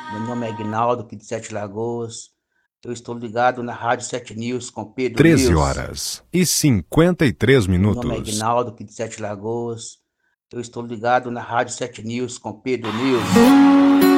Meu nome é Aguinaldo, aqui de Sete Lagoas. Eu estou ligado na Rádio 7 News com Pedro 13 News. horas e 53 Meu nome é minutos. Aguinaldo, aqui de Sete Lagoas. Eu estou ligado na Rádio 7 News com Pedro News.